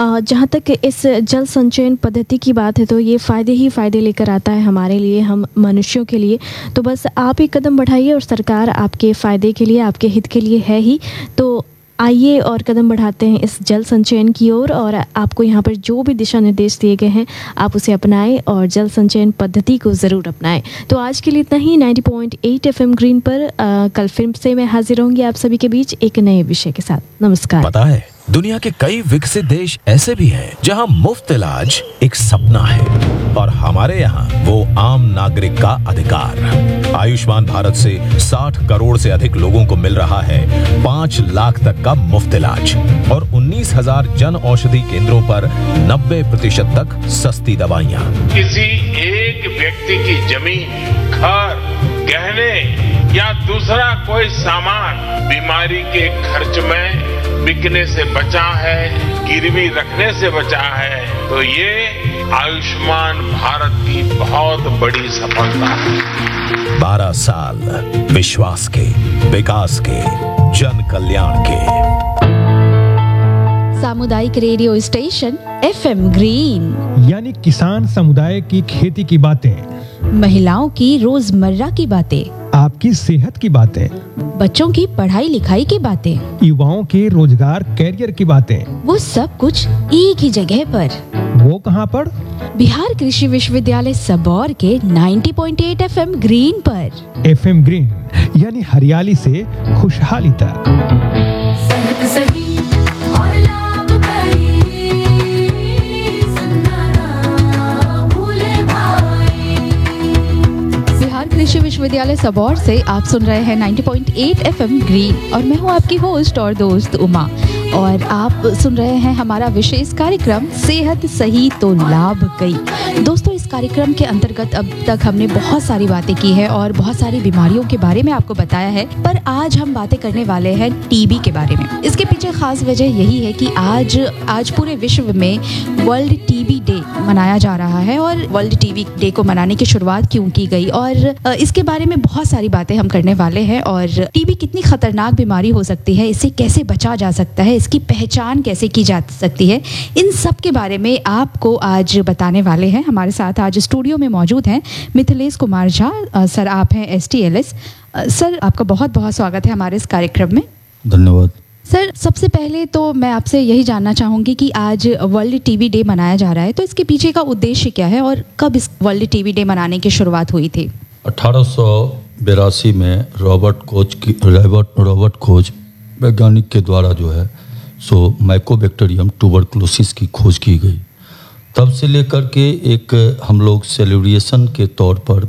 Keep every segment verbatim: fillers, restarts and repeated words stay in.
अ, जहाँ तक इस जल संचयन पद्धति की बात है तो ये फ़ायदे ही फ़ायदे लेकर आता है हमारे लिए, हम मनुष्यों के लिए। तो बस आप एक कदम बढ़ाइए और सरकार आपके फ़ायदे के लिए, आपके हित के लिए है ही। तो आइए और कदम बढ़ाते हैं इस जल संचयन की ओर, और आपको यहाँ पर जो भी दिशा निर्देश दिए गए हैं आप उसे अपनाएं और जल संचयन पद्धति को ज़रूर अपनाएं। तो आज के लिए इतना ही। नब्बे पॉइंट आठ एफएम ग्रीन पर आ, कल फिर से मैं हाजिर होंगी आप सभी के बीच एक नए विषय के साथ। नमस्कार। पता है, दुनिया के कई विकसित देश ऐसे भी हैं जहां मुफ्त इलाज एक सपना है, और हमारे यहाँ वो आम नागरिक का अधिकार। आयुष्मान भारत से साठ करोड़ से अधिक लोगों को मिल रहा है पाँच लाख तक का मुफ्त इलाज, और उन्नीस हजार जन औषधि केंद्रों पर नब्बे प्रतिशत तक सस्ती दवाइयाँ। किसी एक व्यक्ति की जमीन, घर, गहने या दूसरा कोई सामान बीमारी के खर्च में बिकने से बचा है, गिरवी रखने से बचा है, तो ये आयुष्मान भारत की बहुत बड़ी सफलता है। बारह साल विश्वास के, विकास के, जन कल्याण के। सामुदायिक रेडियो स्टेशन एफएम ग्रीन, यानी किसान समुदाय की खेती की बातें, महिलाओं की रोजमर्रा की बातें, आपकी सेहत की बातें, बच्चों की पढ़ाई लिखाई की बातें, युवाओं के रोजगार कैरियर की बातें, वो सब कुछ एक ही जगह पर। वो कहाँ पर? बिहार कृषि विश्वविद्यालय सबौर के नब्बे पॉइंट आठ एफएम ग्रीन पर। एफएम ग्रीन यानी हरियाली से खुशहाली तक। कृषि विश्वविद्यालय सबौर से आप सुन रहे हैं नब्बे पॉइंट आठ एफएम ग्रीन, और मैं हूं आपकी होस्ट और दोस्त उमा, और आप सुन रहे हैं हमारा विशेष कार्यक्रम सेहत सही तो लाभ कई। दोस्तों, इस कार्यक्रम के अंतर्गत अब तक हमने बहुत सारी बातें की है और बहुत सारी बीमारियों के बारे में आपको बताया है, पर आज हम बातें करने वाले हैं टीबी के बारे में। इसके पीछे खास वजह यही है कि आज आज पूरे विश्व में वर्ल्ड टीबी डे मनाया जा रहा है, और वर्ल्ड टीबी डे को मनाने की शुरुआत क्यों की गई, और इसके बारे में बहुत सारी बातें हम करने वाले हैं। और टीबी कितनी खतरनाक बीमारी हो सकती है, इससे कैसे बचा जा सकता है, इसकी पहचान कैसे की जा सकती है, इन सब के बारे में आपको आज बताने वाले हैं। हमारे साथ आज स्टूडियो में मौजूद हैं मिथिलेश कुमार झा। सर, आप हैं S T L S. Sir, आपका बहुत बहुत स्वागत है हमारे इस कार्यक्रम में। धन्यवाद। सर, सबसे पहले तो मैं आपसे यही जानना चाहूँगी कि आज वर्ल्ड टीबी डे मनाया जा रहा है, तो इसके पीछे का उद्देश्य क्या है और कब इस वर्ल्ड टीबी डे मनाने की शुरुआत हुई थी? अठारह सौ बेरासी में रॉबर्ट कोच की रॉबर्ट रॉबर्ट कोच वैज्ञानिक के द्वारा जो है सो माइकोबैक्टीरियम ट्यूबरकुलोसिस की खोज की गई। तब से लेकर के एक हम लोग सेलिब्रेशन के तौर पर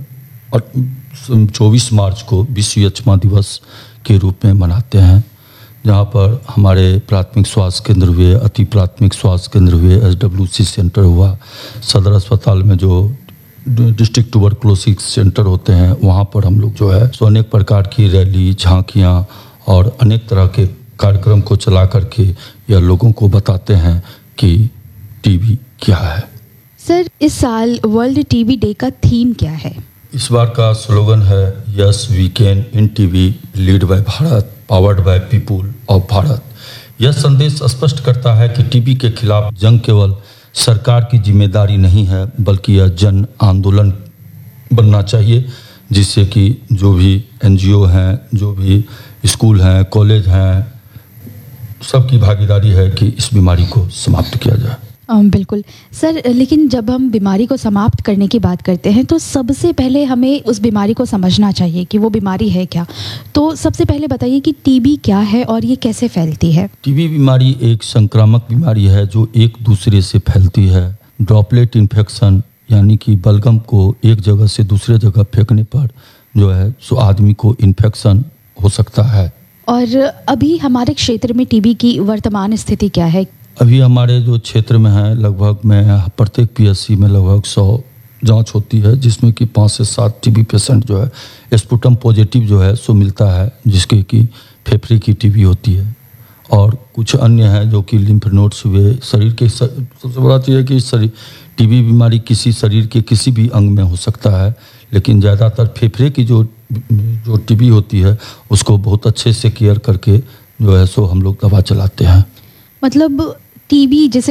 चौबीस मार्च को विश्व यक्ष्मा दिवस के रूप में मनाते हैं, जहाँ पर हमारे प्राथमिक स्वास्थ्य केंद्र हुए, अति प्राथमिक स्वास्थ्य केंद्र हुए, एस डब्ल्यू सी सेंटर हुआ, सदर अस्पताल में जो डिस्ट्रिक्ट ट्यूबरकुलोसिस सेंटर होते हैं वहाँ पर हम लोग जो है सो अनेक प्रकार की रैली, झांकियाँ और अनेक तरह के कार्यक्रम को चला करके यह लोगों को बताते हैं कि टीबी क्या है। सर, इस साल वर्ल्ड टीबी डे का थीम क्या है? इस बार का स्लोगन है yes we can in TB, lead by Bharat, powered by people of Bharat. यह संदेश स्पष्ट करता है कि टीबी के खिलाफ जंग केवल सरकार की जिम्मेदारी नहीं है, बल्कि यह जन आंदोलन बनना चाहिए, जिससे कि जो भी एनजीओ हैं, जो भी स्कूल हैं, कॉलेज हैं, सबकी भागीदारी है कि इस बीमारी को समाप्त किया जाए। बिल्कुल सर, लेकिन जब हम बीमारी को समाप्त करने की बात करते हैं तो सबसे पहले हमें उस बीमारी को समझना चाहिए कि वो बीमारी है क्या। तो सबसे पहले बताइए कि टीबी क्या है और ये कैसे फैलती है? टीबी बीमारी एक संक्रामक बीमारी है जो एक दूसरे से फैलती है। ड्रॉपलेट इन्फेक्शन यानी कि बलगम को एक जगह से दूसरे जगह फेंकने पर जो है सो आदमी को इन्फेक्शन हो सकता है। और अभी हमारे क्षेत्र में टीबी की वर्तमान स्थिति क्या है? अभी हमारे जो क्षेत्र में है लगभग में प्रत्येक पीएससी में लगभग सौ जांच होती है, जिसमें कि पाँच से सात टीबी पेशेंट जो है स्पुटम पॉजिटिव जो है सो मिलता है, जिसके कि फेफड़े की टीबी होती है, और कुछ अन्य हैं जो कि लिम्फ नोड्स हुए। शरीर के सबसे बड़ा चीज़ है कि शरीर टीबी बीमारी किसी शरीर के किसी भी अंग में हो सकता है, लेकिन ज़्यादातर फेफड़े की जो जो टीबी होती है उसको बहुत अच्छे से केयर करके जो है सो हम लोग दवा चलाते हैं। मतलब टीबी जिसे